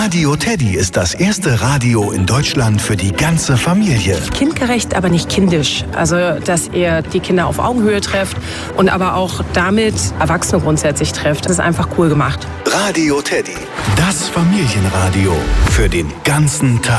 Radio Teddy ist das erste Radio in Deutschland für die ganze Familie. Kindgerecht, aber nicht kindisch. Also, dass ihr die Kinder auf Augenhöhe trefft und aber auch damit Erwachsene grundsätzlich trefft. Das ist einfach cool gemacht. Radio Teddy, das Familienradio für den ganzen Tag.